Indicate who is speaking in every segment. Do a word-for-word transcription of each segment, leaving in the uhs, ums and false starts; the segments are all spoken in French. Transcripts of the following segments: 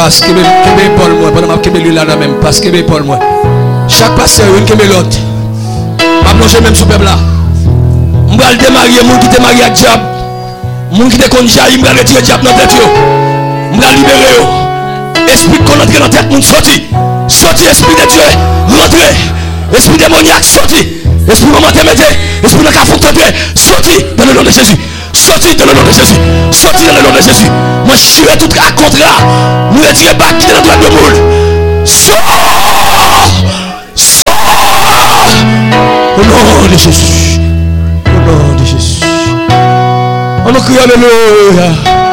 Speaker 1: parce que je Paul moi pendant que je là même parce que je Paul moi chaque pasteur une que l'autre m'a plongé même sous peuple là on va le démarrer mon qui te marié avec diable mon qui te connaît jaillir me retirer diable dans tête yo on va libérer yo esprit qu'on entre dans tête mon sorti sorti esprit de Dieu rentrez esprit démoniaque sorti esprit maman te mettez esprit de cafou t'entrer sorti dans le nom de Jésus sorti dans le nom de Jésus sorti dans le nom de Jésus moi je suis tout à contrat nous retirer pas quitter notre de moule sors sors au nom de Jésus au nom de Jésus on nous crie alléluia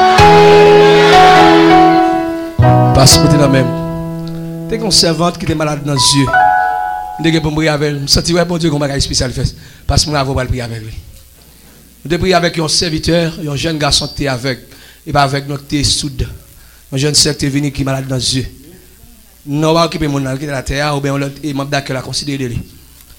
Speaker 1: parce que tu es la même t'es une servante qui était malade dans les yeux je pour prier avec elle je sens bon Dieu qu'on va spécial fait parce que moi avant pas prier avec lui je prier avec un serviteur un jeune garçon qui est aveugle et pas avec notre qui est soude un jeune sœur qui est venu qui est malade dans les yeux non pas occuper mon qui est la terre ou bien on et membre d'accueil la considérer lui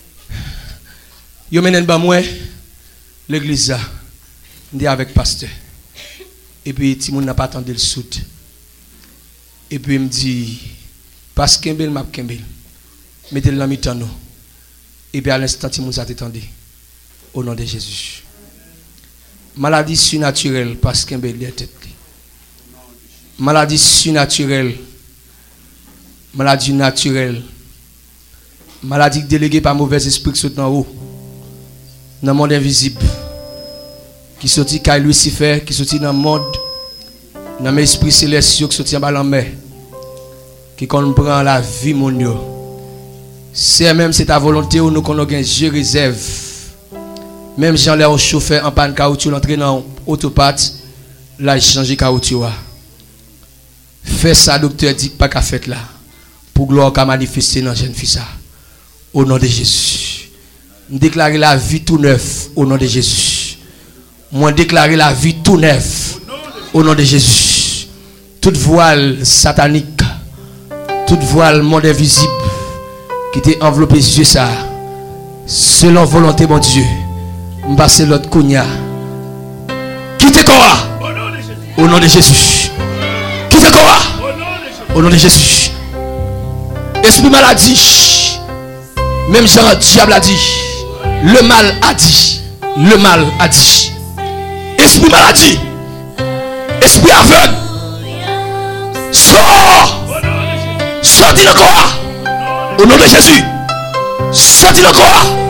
Speaker 1: yo menen ba moi l'église là on dit avec pasteur et puis ti moun n'a pas attendu le soude et puis il me dit parce que Kembel m'a Kembel mettez-le dans mi-temps nous et puis à l'instant ti moun ça t'attendait au nom de Jésus maladie surnaturelle parce que Kembel est tête maladie surnaturelle maladie naturelle maladie déléguée par mauvais esprit qui saute en haut dans le monde invisible qui sortit Kay Lucifer qui sortit dans le monde dans l'esprit céleste qui sortit en bas en mer qui comprend la vie mon yo c'est même c'est ta volonté où nous connaissons Dieu réserve même Jean l'air chauffeur en panne caoutchouc l'entrée dans autopathe là changer caoutchouc fais ça docteur dit pas qu'à fait là pour gloire qu'a manifester dans jeune fille ça au nom de Jésus déclarer la vie tout neuf au nom de Jésus moi déclarer la vie tout neuf au nom de Jésus toute voile satanique toute voile monde invisible qui t'est enveloppé Dieu ça selon volonté mon Dieu m'passer l'autre kounya quitte quoi au nom de Jésus quitte quoi au nom de Jésus esprit maladie même Jean diable a dit le mal a dit le mal a dit esprit maladie esprit aveugle sors sortis le corps au nom de Jésus sortis le corps